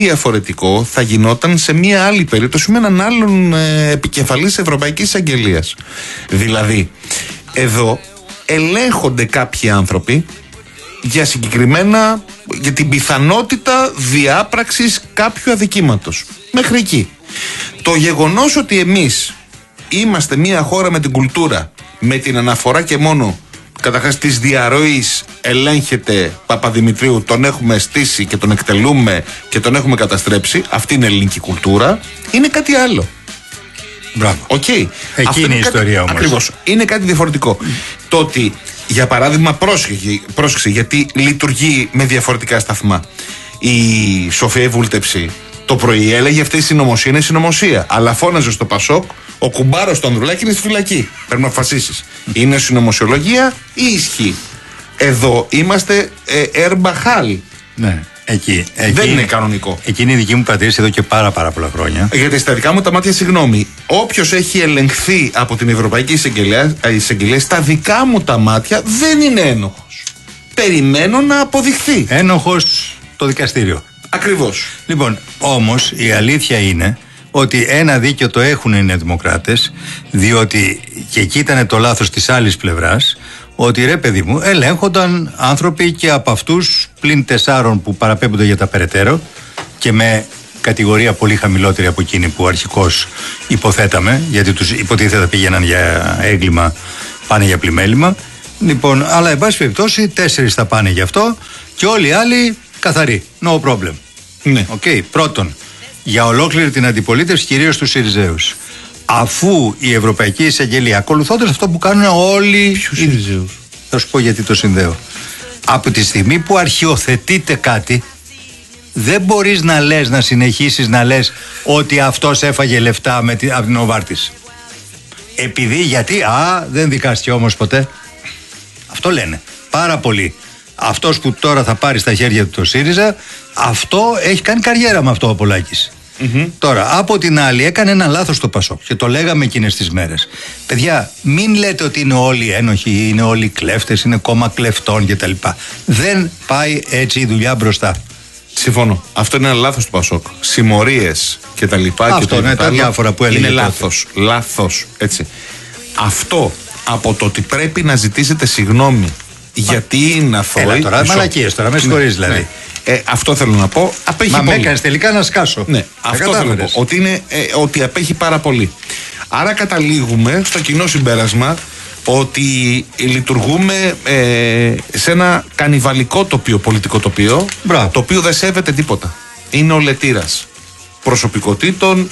διαφορετικό θα γινόταν σε μία άλλη περίπτωση με έναν άλλον επικεφαλής Ευρωπαϊκής Αγγελίας. Δηλαδή, εδώ ελέγχονται κάποιοι άνθρωποι για την πιθανότητα διάπραξης κάποιου αδικήματος. Μέχρι εκεί. Το γεγονός ότι εμείς είμαστε μία χώρα με την κουλτούρα, με την αναφορά και μόνο καταρχάς της διαρροής ελέγχεται Παπαδημητρίου, τον έχουμε στήσει και τον εκτελούμε και τον έχουμε καταστρέψει, αυτή είναι ελληνική κουλτούρα, είναι κάτι άλλο. Μπράβο. Okay. Εκεί είναι η ιστορία όμως. Ακριβώς. Είναι κάτι διαφορετικό. Το ότι, για παράδειγμα, πρόσεξε, γιατί λειτουργεί με διαφορετικά σταθμά. Η Σοφία Βούλτεψη το πρωί έλεγε αυτή η συνωμοσία είναι συνωμοσία. Αλλά φώναζε στο Πασόκ, ο κουμπάρος του Ανδρουλάκη είναι στη φυλακή. Πρέπει να αποφασίσεις. Είναι συνωμοσιολογία ή ισχύει? Εδώ είμαστε ερμπαχάλ. Ναι. Εκεί, δεν είναι κανονικό. Εκείνη η δική μου πατρίς εδώ και πάρα πολλά χρόνια. Γιατί στα δικά μου τα μάτια, συγγνώμη, όποιος έχει ελεγχθεί από την Ευρωπαϊκή Εισαγγελία, στα δικά μου τα μάτια δεν είναι ένοχος. Περιμένω να αποδειχθεί. Ένοχος το δικαστήριο. Ακριβώς. Λοιπόν, όμως η αλήθεια είναι ότι ένα δίκιο το έχουν οι νεοδημοκράτες, διότι και εκεί ήταν το λάθος της άλλης πλευράς, ότι ρε παιδί μου, ελέγχονταν άνθρωποι και από αυτούς πλην 4 που παραπέμπονται για τα περαιτέρω και με κατηγορία πολύ χαμηλότερη από εκείνη που αρχικώς υποθέταμε, γιατί τους υποτίθετα πήγαιναν για έγκλημα, πάνε για πλημέλημα. Λοιπόν, αλλά εν πάση περιπτώσει 4 θα πάνε γι' αυτό και όλοι οι άλλοι καθαροί. No problem. Ναι. Okay. Πρώτον, για ολόκληρη την αντιπολίτευση, κυρίως τους Συριζέους. Αφού η Ευρωπαϊκή Εισαγγελία, ακολουθώντας αυτό που κάνουν όλοι. Ποιους Συριζέους? Θα σου πω γιατί το συνδέω. Από τη στιγμή που αρχιοθετείται κάτι, δεν μπορείς να συνεχίσεις να λες ότι αυτός έφαγε λεφτά από την Οβάρτης. Επειδή, γιατί, δεν δικάστηκε όμως ποτέ. Αυτό λένε πάρα πολύ. Αυτός που τώρα θα πάρει στα χέρια του το ΣΥΡΙΖΑ, αυτό έχει κάνει καριέρα με αυτό ο Πολάκης. Τώρα, από την άλλη, έκανε ένα λάθος το Πασόκ και το λέγαμε εκείνες τις μέρες. Παιδιά, μην λέτε ότι είναι όλοι ένοχοι, είναι όλοι κλέφτες, είναι κόμμα κλεφτών κτλ. Δεν πάει έτσι η δουλειά μπροστά. Συμφωνώ. Αυτό είναι ένα λάθος του Πασόκ. Συμμορίες κτλ. Αυτό είναι τα διάφορα που έλεγε. Είναι λάθος. Λάθος. Έτσι. Αυτό από το ότι πρέπει να ζητήσετε συγγνώμη γιατί είναι αθώοι. Έλα τώρα, μαλακίες τώρα, με συγχωρείς δηλαδή. Ναι. Αυτό θέλω να πω. Απέχει πολύ. Με έκανες τελικά να σκάσω. Ναι, αυτό θέλω να πω. Ότι απέχει πάρα πολύ. Άρα καταλήγουμε στο κοινό συμπέρασμα ότι λειτουργούμε σε ένα κανιβαλικό τοπίο, πολιτικό τοπίο. Μπράβο. Το οποίο δεν σέβεται τίποτα. Είναι ο λετήρας προσωπικότητων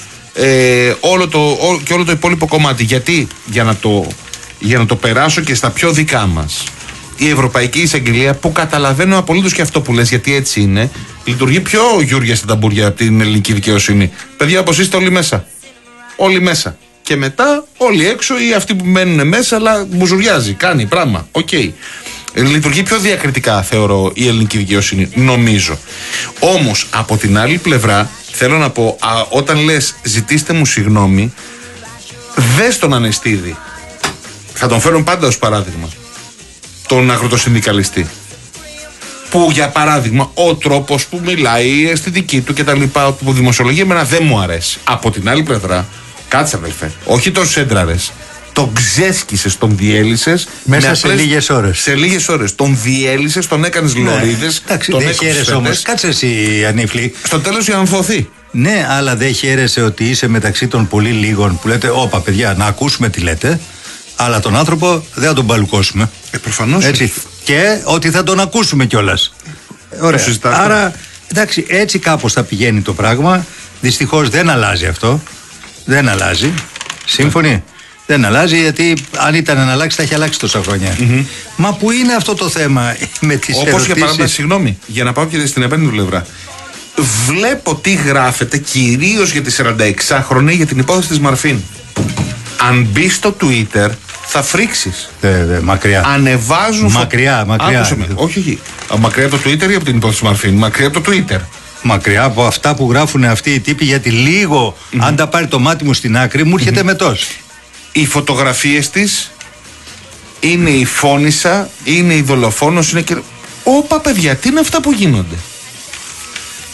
και όλο το υπόλοιπο κομμάτι. Γιατί, για να το περάσω και στα πιο δικά μας, η Ευρωπαϊκή Εισαγγελία, που καταλαβαίνω απολύτως και αυτό που λες, γιατί έτσι είναι, λειτουργεί πιο γιούρια στην ταμπούρια από την ελληνική δικαιοσύνη. Παιδιά, όπως είστε όλοι μέσα. Όλοι μέσα. Και μετά όλοι έξω ή αυτοί που μένουν μέσα, αλλά μπουζουριάζει, κάνει πράγμα. Οκ. Λειτουργεί πιο διακριτικά, θεωρώ, η ελληνική δικαιοσύνη, νομίζω. Όμως, από την άλλη πλευρά, θέλω να πω, όταν λες ζητήστε μου συγγνώμη, δες τον Ανεστίδη. Θα τον φέρω πάντα ως παράδειγμα. Τον αγροτοσυνδικαλιστή. Που για παράδειγμα ο τρόπος που μιλάει, η αισθητική του κτλ. Που δημοσιολογεί εμένα δεν μου αρέσει. Από την άλλη πλευρά, κάτσε αδελφέ, όχι τον σέντραρες. Τον ξέσκισες, τον διέλυσες. Μέσα σε λίγες ώρες. Σε λίγες ώρες. Τον διέλυσες, τον έκανες λωρίδες. Εντάξει, δεν χαίρεσαι όμως. Κάτσε εσύ, Ανίφλη. Στο τέλος για να ανθωθεί. Ναι, αλλά δεν χαίρεσαι ότι είσαι μεταξύ των πολύ λίγων που λέτε, όπα παιδιά, να ακούσουμε τι λέτε. Αλλά τον άνθρωπο δεν θα τον παλουκώσουμε. Προφανώς. Έτσι. Και ότι θα τον ακούσουμε κιόλας. Ωραία. Άρα, εντάξει, έτσι κάπως θα πηγαίνει το πράγμα. Δυστυχώς δεν αλλάζει αυτό. Δεν αλλάζει. Σύμφωνοι. Δεν αλλάζει, γιατί αν ήταν να αλλάξει, θα έχει αλλάξει τόσα χρόνια. Μα που είναι αυτό το θέμα με τις ερωτήσεις. Όπως για παράδειγμα, συγγνώμη, για να πάω και στην επόμενη πλευρά. Βλέπω τι γράφεται κυρίως για τη 46χρονη για την υπόθεση της Μαρφίν. Αν μπει στο Twitter, θα φρίξεις. Μακριά. Ανεβάζουν. Μακριά. Όχι. Μακριά από το Twitter ή από την υπόθεση Μαρφίν. Μακριά από το Twitter. Μακριά από αυτά που γράφουν αυτοί οι τύποι, γιατί λίγο, αν τα πάρει το μάτι μου στην άκρη, μου έρχεται μετός. Οι φωτογραφίες της είναι η φόνισσα, είναι η δολοφόνος, είναι και. Όπα παιδιά, τι είναι αυτά που γίνονται.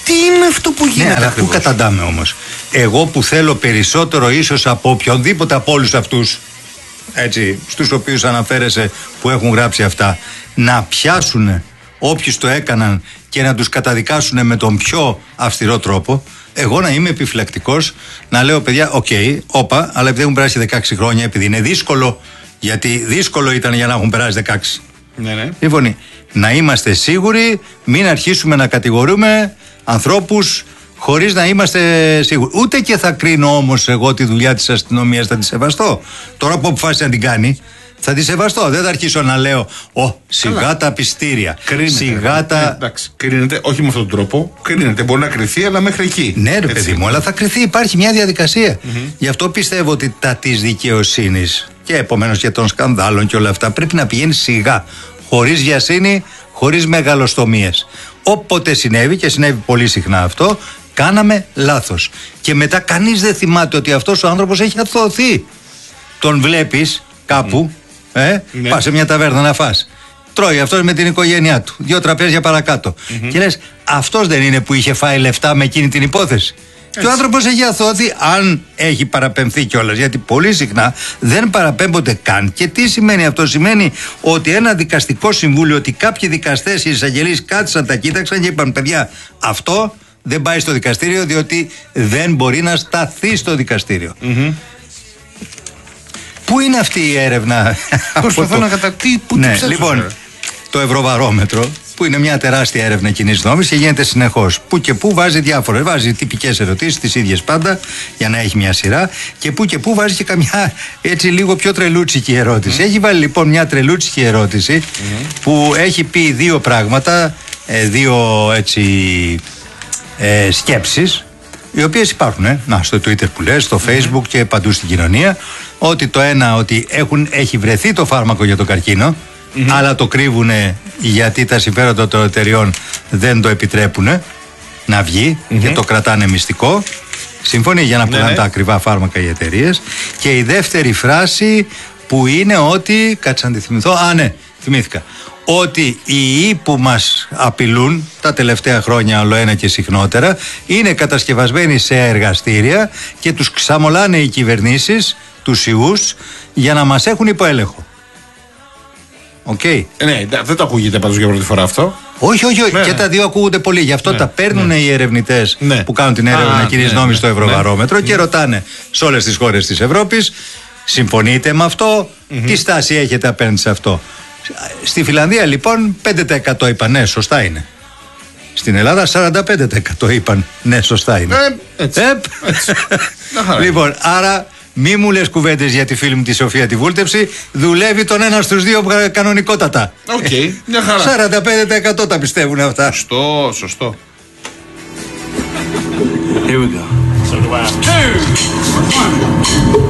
Τι είναι αυτό που γίνεται? Ναι, αλλά πού καταντάμε όμως? Εγώ που θέλω περισσότερο ίσως από οποιονδήποτε από όλους αυτούς, έτσι, στους οποίους αναφέρεσαι που έχουν γράψει αυτά, να πιάσουν όποιους το έκαναν και να τους καταδικάσουν με τον πιο αυστηρό τρόπο, εγώ να είμαι επιφυλακτικός, να λέω παιδιά, όπα, αλλά επειδή έχουν περάσει 16 χρόνια, επειδή είναι δύσκολο, γιατί δύσκολο ήταν για να έχουν περάσει 16. Ναι. Λοιπόν, να είμαστε σίγουροι, μην αρχίσουμε να κατηγορούμε ανθρώπους χωρίς να είμαστε σίγουροι. Ούτε και θα κρίνω όμως εγώ τη δουλειά της αστυνομίας, θα τη σεβαστώ. Τώρα που αποφάσισε να την κάνει, θα τη σεβαστώ. Δεν θα αρχίσω να λέω σιγά τα πιστήρια. Εντάξει, κρίνεται, όχι με αυτόν τον τρόπο. Κρίνεται, μπορεί να κρυθεί, αλλά μέχρι εκεί. Ναι, ρε παιδί μου, αλλά θα κρυθεί. Υπάρχει μια διαδικασία. Γι' αυτό πιστεύω ότι τα της δικαιοσύνης και επομένως και των σκανδάλων και όλα αυτά πρέπει να πηγαίνει σιγά. Χωρίς βιασύνη, χωρίς μεγαλοστομίες. Όποτε συνέβη, και συνέβη πολύ συχνά αυτό, κάναμε λάθος. Και μετά κανείς δεν θυμάται ότι αυτός ο άνθρωπος έχει αθωωωθεί. Τον βλέπεις κάπου, πας σε μια ταβέρνα να φας. Τρώει αυτός με την οικογένειά του, 2 τραπέζια παρακάτω. Και λες, αυτός δεν είναι που είχε φάει λεφτά με εκείνη την υπόθεση? Και ο άνθρωπος έχει αθώωθει, αν έχει παραπεμφθεί κιόλας. Γιατί πολύ συχνά δεν παραπέμπονται καν. Και τι σημαίνει αυτό? Σημαίνει ότι ένα δικαστικό συμβούλιο, ότι κάποιοι δικαστές, οι εισαγγελείς κάθισαν, τα κοίταξαν και είπαν: παιδιά, αυτό δεν πάει στο δικαστήριο, διότι δεν μπορεί να σταθεί στο δικαστήριο. Πού είναι αυτή η έρευνα? Προσπαθώ να καταλάβω. Λοιπόν, το Ευρωβαρόμετρο, που είναι μια τεράστια έρευνα κοινής γνώμης και γίνεται συνεχώς. Που και που βάζει διάφορες. Βάζει τυπικές ερωτήσεις, τις ίδιες πάντα, για να έχει μια σειρά. Και που βάζει και καμιά έτσι λίγο πιο τρελούτσικη ερώτηση. Έχει βάλει λοιπόν μια τρελούτσικη ερώτηση που έχει πει 2 πράγματα, 2 έτσι σκέψεις, οι οποίες υπάρχουν. Στο Twitter που λες, στο Facebook και παντού στην κοινωνία. Ότι το ένα, ότι έχει βρεθεί το φάρμακο για το καρκίνο, αλλά το κρύβουνε γιατί τα συμφέροντα των εταιριών δεν το επιτρέπουν να βγει και το κρατάνε μυστικό. Σύμφωνοι, για να πουλάνε τα ακριβά φάρμακα οι εταιρείες. Και η δεύτερη φράση που είναι ότι, κάτσε να τη θυμηθώ, θυμήθηκα, ότι οι ιοί που μας απειλούν τα τελευταία χρόνια ολοένα και συχνότερα είναι κατασκευασμένοι σε εργαστήρια και τους ξαμολάνε οι κυβερνήσεις, τους ιούς, για να μας έχουν υπό έλεγχο. Ναι, δεν το ακούγεται πάντως για πρώτη φορά αυτό. Όχι, και τα 2 ακούγονται πολύ. Γι' αυτό τα παίρνουν οι ερευνητές που κάνουν την έρευνα κοινής νόμης στο Ευρωβαρόμετρο και ρωτάνε σε όλες τις χώρες της Ευρώπης: συμφωνείτε με αυτό? Τι στάση έχετε απέναντι σε αυτό? Στη Φιλανδία λοιπόν 5% είπαν ναι, σωστά είναι. Στην Ελλάδα 45% είπαν ναι, σωστά είναι. Έτσι. Λοιπόν, άρα μη μου λες κουβέντες για τη φίλη μου τη Σοφία τη Βούλτεψη. Δουλεύει τον 1 στους 2 κανονικότατα. Μια χαρά. 45% τα πιστεύουν αυτά. Σωστό. Here we go. So 2, 1.